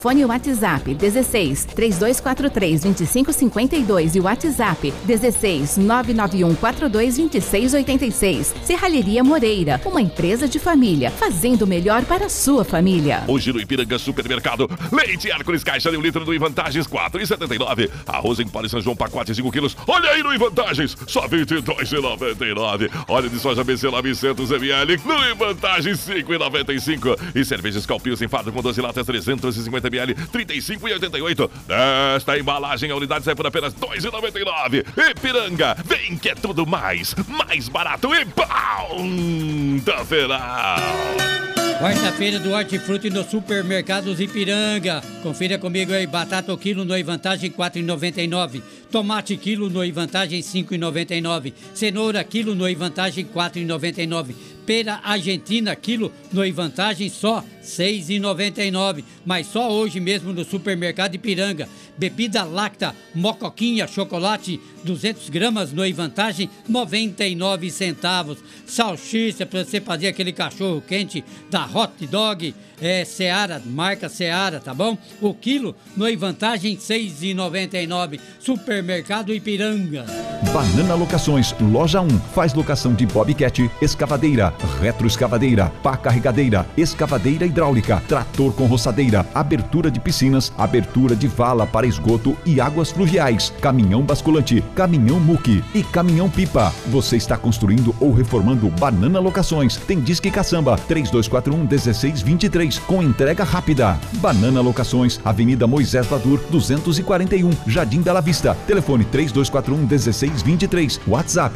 Fone WhatsApp 16 3243 2552 e WhatsApp 16 991 42 2686. Serralheria Moreira, uma empresa de família, fazendo o melhor para a sua família. Hoje no Ipiranga Supermercado, leite Hércules caixa de 1 litro do Ivantagens 4,79. Arroz em pó de São João pacote 5 quilos, olha aí no Ivantagens, só 22,99. Óleo de soja BC 900 ml no Ivantagens 5,95. E cerveja Scalpio sem fardo com 12 latas 350 ml, 35,88. Esta embalagem, a unidade sai por apenas 2,99. Ipiranga, vem que é tudo mais barato e Ponta Feral. Quarta-feira do Hortifruti no Supermercados Ipiranga. Confira comigo aí, batata o quilo no Vantagem 4,99. Tomate quilo no Vantagem 5,99. Cenoura quilo no Vantagem 4,99. Pera argentina quilo no Vantagem só 6,99. Mas só hoje mesmo no Supermercado Ipiranga. Bebida láctea, mocoquinha, chocolate 200 gramas no Vantagem 99 centavos. Salsicha para você fazer aquele cachorro quente da Hot Dog, Seara, marca Seara, tá bom? O quilo no Vantagem 6,99. Supermercado Ipiranga. Banana Locações, loja 1, faz locação de bobcat, escavadeira, retroescavadeira, pá carregadeira, escavadeira hidráulica, trator com roçadeira, abertura de piscinas, abertura de vala para esgoto e águas fluviais, caminhão basculante, caminhão muque e caminhão pipa. Você está construindo ou reformando Banana Locações. Tem Disque Caçamba 3241-1623 com entrega rápida. Banana Locações, Avenida Moisés Vadur 241, Jardim Bela Vista. Telefone 3241-1623. WhatsApp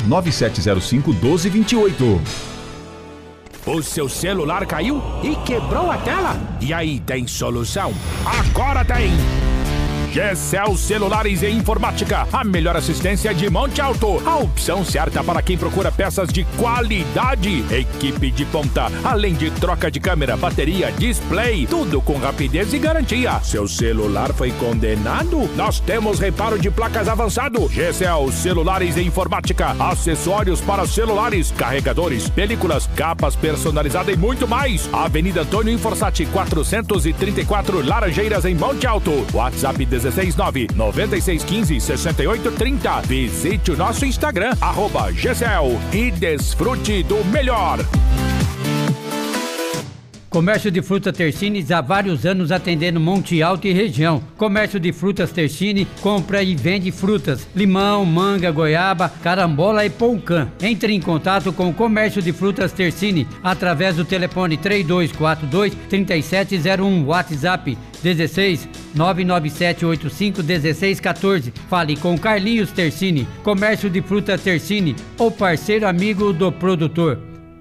99705-1228. O seu celular caiu e quebrou a tela? E aí, tem solução? Agora tem! GCL Celulares e Informática, a melhor assistência de Monte Alto. A opção certa para quem procura peças de qualidade. Equipe de ponta, além de troca de câmera, bateria, display, tudo com rapidez e garantia. Seu celular foi condenado? Nós temos reparo de placas avançado. GCL Celulares e Informática, acessórios para celulares, carregadores, películas, capas personalizadas e muito mais. Avenida Antônio Inforsati 434, Laranjeiras, em Monte Alto. WhatsApp 16996156830. Visite o nosso Instagram, @GCL, e desfrute do melhor. Comércio de Frutas Tersini há vários anos atendendo Monte Alto e região. Comércio de Frutas Tersini compra e vende frutas, limão, manga, goiaba, carambola e poucã. Entre em contato com o Comércio de Frutas Tersini através do telefone 3242-3701, WhatsApp 16 99785 1614. Fale com Carlinhos Tersini. Comércio de Frutas Tersini, o parceiro amigo do produtor.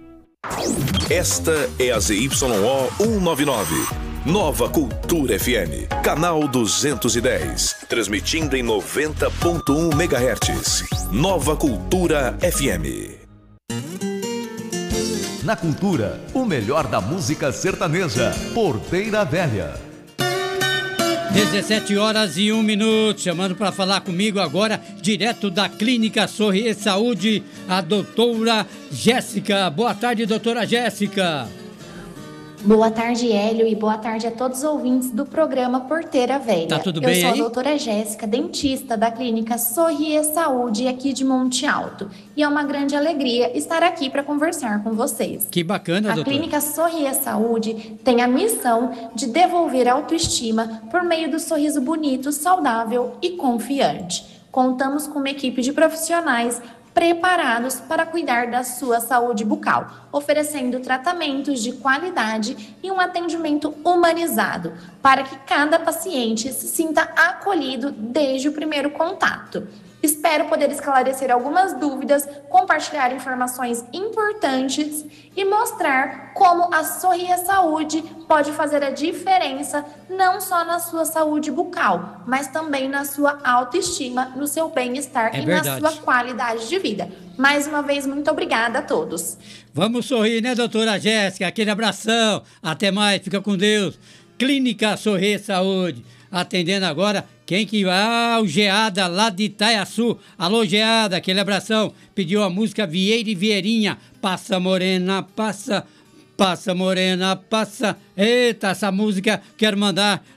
Esta é a ZYO 199, Nova Cultura FM, canal 210, transmitindo em 90.1 MHz. Nova Cultura FM. Na Cultura, o melhor da música sertaneja. Porteira Velha. 17h01, chamando para falar comigo agora, direto da Clínica Sorri Saúde, a doutora Jéssica. Boa tarde, doutora Jéssica. Boa tarde, Hélio, e boa tarde a todos os ouvintes do programa Porteira Velha. Tá tudo bem aí? Eu sou a doutora Jéssica, dentista da Clínica Sorri Saúde, aqui de Monte Alto. E é uma grande alegria estar aqui para conversar com vocês. Que bacana, doutora. A Clínica Sorri Saúde tem a missão de devolver a autoestima por meio do sorriso bonito, saudável e confiante. Contamos com uma equipe de profissionais preparados para cuidar da sua saúde bucal, oferecendo tratamentos de qualidade e um atendimento humanizado, para que cada paciente se sinta acolhido desde o primeiro contato. Espero poder esclarecer algumas dúvidas, compartilhar informações importantes e mostrar como a Sorri Saúde pode fazer a diferença não só na sua saúde bucal, mas também na sua autoestima, no seu bem-estar e verdade. na sua qualidade de vida. Mais uma vez, muito obrigada a todos. Vamos sorrir, né, doutora Jéssica? Aquele abração. Até mais, fica com Deus. Clínica Sorri Saúde. Atendendo agora, quem que vai? O Geada, lá de Itaiaçu. Alô, Geada, aquele abração. Pediu a música Vieira e Vieirinha. Passa, morena, passa. Passa morena, passa. Eita, essa música quero mandar